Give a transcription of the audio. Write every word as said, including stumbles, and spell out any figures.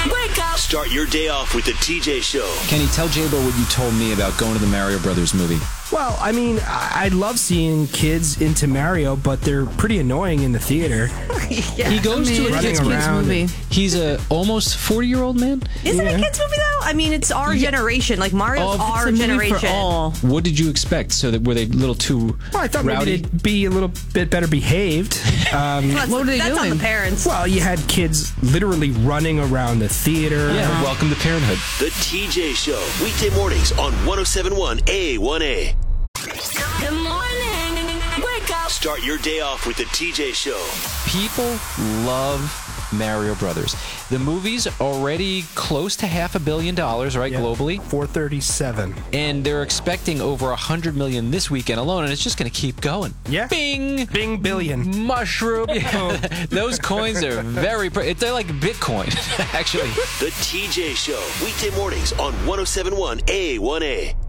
Wake up. Start your day off with the T J Show. Kenny, tell J-Bo what you told me about going to the Mario Brothers movie. Well, I mean, I I love seeing kids into Mario, but they're pretty annoying in the theater. Yeah. He goes I mean, to a running kids' around movie. and- He's a almost forty-year-old man. Isn't it Yeah. a kids movie though? I mean, it's our Yeah. generation. Like Mario's Oh, our it's a movie generation. for all. What did you expect? So that were they a little too Well, I thought rowdy? maybe they'd be a little bit better behaved. Um, That's, What are they that's on doing? the parents. well, you had kids literally running around the theater. Yeah, welcome to Parenthood. The T J Show. Weekday mornings on one oh seven point one A one A. Good morning. Wake up. Start your day off with the T J Show. People love Mario Brothers. The movie's already close to half a billion dollars, right, Yeah. globally, four thirty-seven. and they're expecting over a hundred million this weekend alone, and it's just going to keep going. Yeah. Bing. Bing billion. Mushroom. Those coins are very. Pre- they're like Bitcoin, actually. The T J Show. Weekday mornings on one oh seven point one A one A.